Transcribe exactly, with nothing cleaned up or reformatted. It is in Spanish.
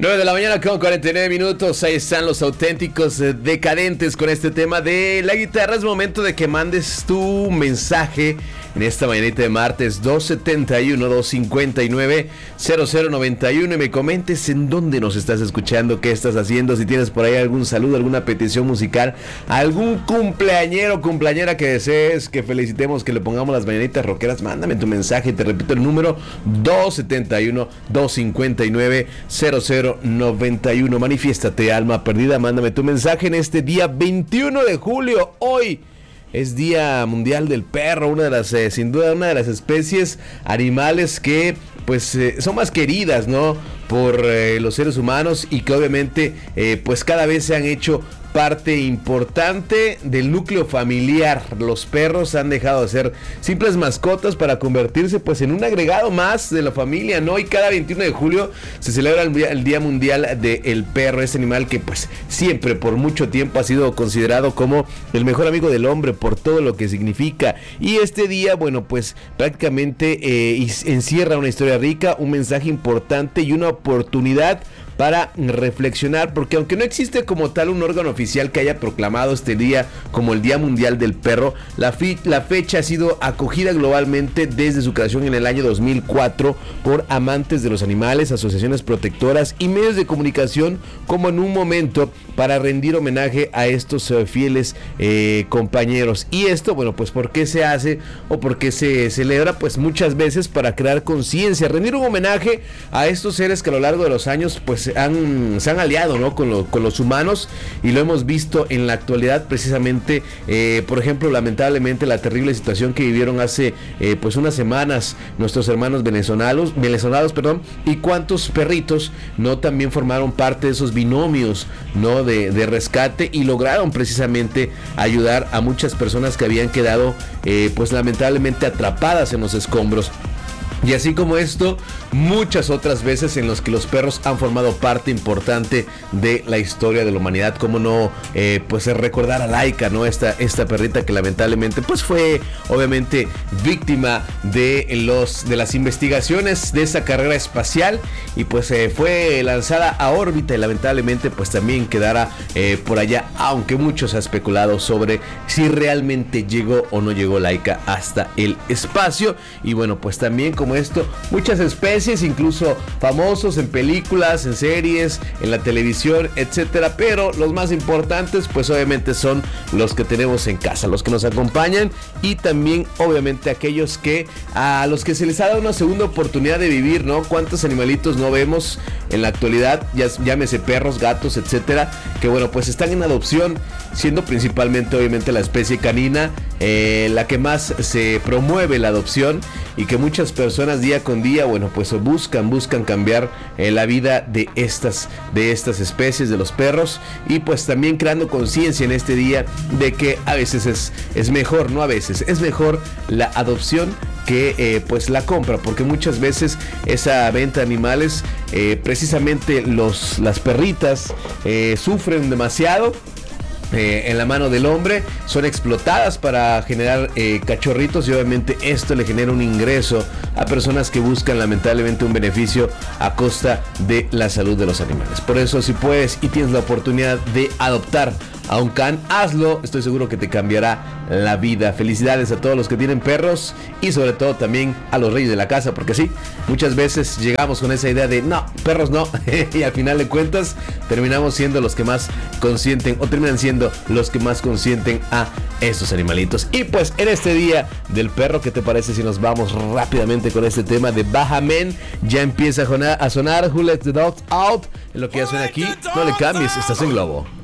nueve de la mañana con cuarenta y nueve minutos. Ahí están los auténticos decadentes con este tema de la guitarra. Es momento de que mandes tu mensaje en esta mañanita de martes. Dos setenta y uno, dos cincuenta y nueve, cero cero noventa y uno y me comentes en dónde nos estás escuchando, qué estás haciendo, si tienes por ahí algún saludo, alguna petición musical, algún cumpleañero o cumpleañera que desees que felicitemos, que le pongamos las mañanitas rockeras. Mándame tu mensaje, te repito el número: dos setenta y uno, dos cincuenta y nueve, cero cero noventa y uno. Manifiéstate, alma perdida, mándame tu mensaje en este día veintiuno de julio. Hoy es Día Mundial del Perro, una de las, eh, sin duda, una de las especies animales que pues eh, son más queridas, ¿no? Por eh, los seres humanos, y que obviamente eh, pues cada vez se han hecho parte importante del núcleo familiar. Los perros han dejado de ser simples mascotas para convertirse pues en un agregado más de la familia, ¿no? Y cada veintiuno de julio se celebra el Día, el Día Mundial del Perro, ese animal que pues siempre por mucho tiempo ha sido considerado como el mejor amigo del hombre por todo lo que significa. Y este día, bueno, pues prácticamente eh, encierra una historia rica, un mensaje importante y una oportunidad para reflexionar, porque aunque no existe como tal un órgano oficial que haya proclamado este día como el Día Mundial del Perro, la, fi- la fecha ha sido acogida globalmente desde su creación en el año dos mil cuatro por amantes de los animales, asociaciones protectoras y medios de comunicación, como en un momento para rendir homenaje a estos eh, fieles eh, compañeros. Y esto, bueno, pues ¿por qué se hace o por qué se celebra? Pues muchas veces para crear conciencia, rendir un homenaje a estos seres que a lo largo de los años pues Han, se han aliado, ¿no? con, lo, con los humanos, y lo hemos visto en la actualidad precisamente, eh, por ejemplo, lamentablemente la terrible situación que vivieron hace eh, pues unas semanas nuestros hermanos venezolanos, venezolanos, perdón, y cuántos perritos no también formaron parte de esos binomios, ¿no? de, de rescate, y lograron precisamente ayudar a muchas personas que habían quedado eh, pues lamentablemente atrapadas en los escombros. Y así como esto, muchas otras veces en los que los perros han formado parte importante de la historia de la humanidad. Como no, eh, pues recordar a Laika, ¿no? Esta, esta perrita que lamentablemente pues fue obviamente víctima de, los, de las investigaciones de esa carrera espacial, y pues eh, fue lanzada a órbita y lamentablemente pues también quedará eh, por allá, aunque muchos han especulado sobre si realmente llegó o no llegó Laika hasta el espacio. Y bueno, pues también como esto, muchas especies, incluso famosos en películas, en series, en la televisión, etcétera. Pero los más importantes, pues obviamente son los que tenemos en casa, los que nos acompañan, y también obviamente aquellos que a los que se les ha dado una segunda oportunidad de vivir, ¿no? ¿Cuántos animalitos no vemos en la actualidad? Ya, llámese perros, gatos, etcétera, que bueno, pues están en adopción, siendo principalmente obviamente la especie canina eh, la que más se promueve la adopción, y que muchas personas día con día, bueno, pues buscan, buscan cambiar eh, la vida de estas, de estas especies, de los perros, y pues también creando conciencia en este día de que a veces es, es mejor, no a veces, es mejor la adopción que eh, pues la compra, porque muchas veces esa venta de animales, eh, precisamente los, las perritas eh, sufren demasiado Eh, en la mano del hombre, son explotadas para generar eh, cachorritos, y obviamente esto le genera un ingreso a personas que buscan lamentablemente un beneficio a costa de la salud de los animales. Por eso, si puedes y tienes la oportunidad de adoptar a un can, hazlo, estoy seguro que te cambiará la vida. Felicidades a todos los que tienen perros, y sobre todo también a los reyes de la casa, porque sí, muchas veces llegamos con esa idea de no, perros no, y al final de cuentas terminamos siendo los que más consienten, o terminan siendo los que más consienten a estos animalitos. Y pues en este día del perro, ¿qué te parece si nos vamos rápidamente con este tema de Baha Men? Ya empieza a sonar, a sonar Who Let the Dogs Out, en lo que ya suena aquí. No le cambies, estás en Globo.